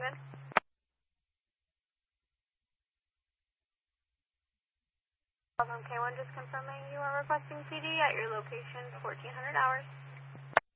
good. K1 just confirming you are requesting PD at your location, 1400 hours.